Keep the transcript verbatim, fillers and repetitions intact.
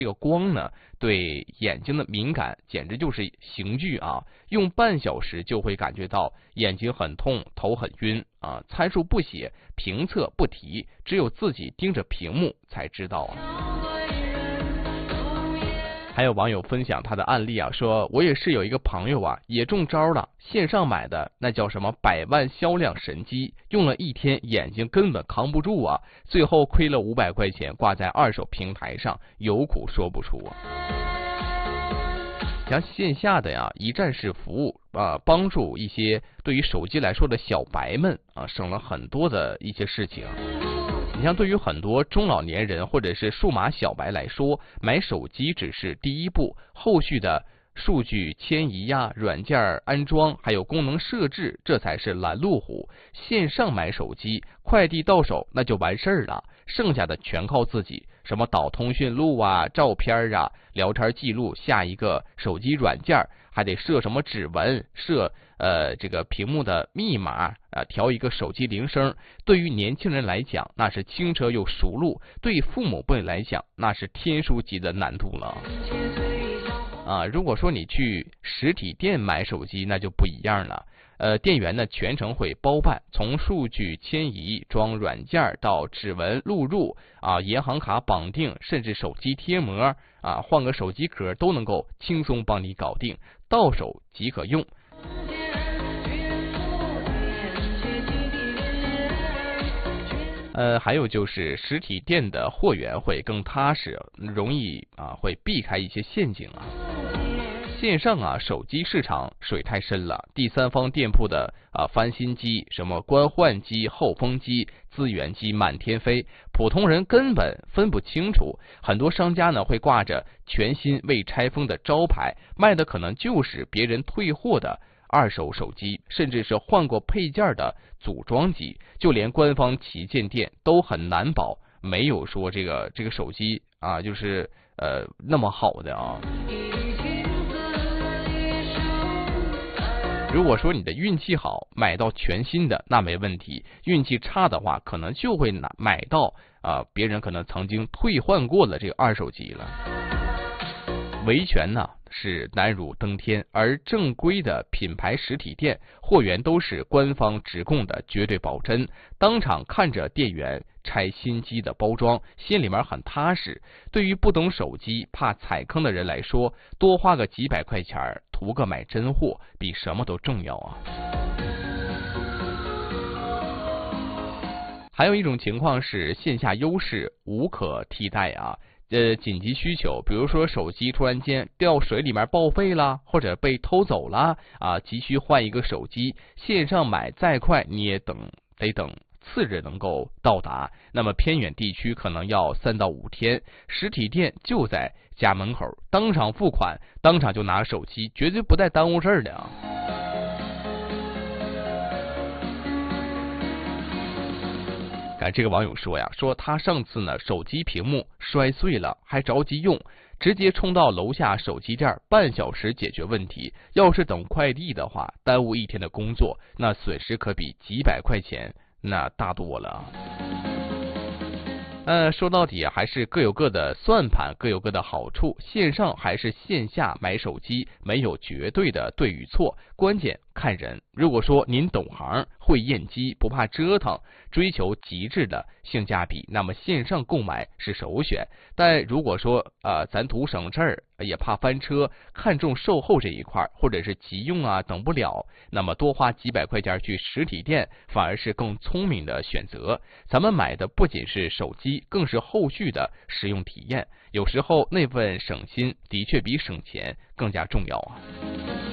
这个光呢，对眼睛的敏感简直就是刑具啊！用半小时就会感觉到眼睛很痛、头很晕啊！参数不写，评测不提，只有自己盯着屏幕才知道啊！还有网友分享他的案例啊，说我也是有一个朋友啊，也中招了，线上买的那叫什么百万销量神机，用了一天眼睛根本扛不住啊，最后亏了五百块钱挂在二手平台上，有苦说不出啊。像线下的呀一站式服务啊，帮助一些对于手机来说的小白们啊，省了很多的一些事情。你像对于很多中老年人或者是数码小白来说，买手机只是第一步，后续的数据迁移呀、软件安装还有功能设置，这才是拦路虎。线上买手机，快递到手那就完事儿了，剩下的全靠自己。什么导通讯录啊、照片啊、聊天记录，下一个手机软件，还得设什么指纹，设呃这个屏幕的密码啊、呃，调一个手机铃声。对于年轻人来讲，那是轻车又熟路；对父母辈来讲，那是天书级的难度了。啊，如果说你去实体店买手机，那就不一样了。呃，店员呢全程会包办，从数据迁移、装软件到指纹录入啊、银行卡绑定，甚至手机贴膜啊、换个手机壳都能够轻松帮你搞定，到手即可用。呃，还有就是实体店的货源会更踏实，容易啊会避开一些陷阱啊。线上啊，手机市场水太深了，第三方店铺的啊翻新机、什么官换机、后封机、资源机满天飞，普通人根本分不清楚。很多商家呢会挂着全新未拆封的招牌，卖的可能就是别人退货的二手手机，甚至是换过配件的组装机，就连官方旗舰店都很难保，没有说这个这个手机啊就是呃那么好的啊。如果说你的运气好，买到全新的那没问题；运气差的话，可能就会拿买到啊、呃，别人可能曾经退换过的这个二手机了。维权呢是难如登天，而正规的品牌实体店货源都是官方直供的绝对保真，当场看着店员拆新机的包装，心里面很踏实。对于不懂手机怕踩坑的人来说，多花个几百块钱图个买真货比什么都重要啊。还有一种情况是线下优势无可替代啊。呃，紧急需求，比如说手机突然间掉水里面报废了，或者被偷走了啊，急需换一个手机，线上买再快你也等得等次日能够到达，那么偏远地区可能要三到五天，实体店就在家门口，当场付款，当场就拿手机，绝对不带耽误事儿的啊。哎，这个网友说呀，说他上次呢手机屏幕摔碎了，还着急用，直接冲到楼下手机店，半小时解决问题。要是等快递的话，耽误一天的工作，那损失可比几百块钱那大多了。呃，说到底还是各有各的算盘，各有各的好处。线上还是线下买手机，没有绝对的对与错，关键看人。如果说您懂行，会验机，不怕折腾，追求极致的性价比，那么线上购买是首选。但如果说呃咱图省事儿，也怕翻车，看重售后这一块，或者是急用啊等不了，那么多花几百块钱去实体店，反而是更聪明的选择。咱们买的不仅是手机，更是后续的使用体验。有时候那份省心的确比省钱更加重要啊。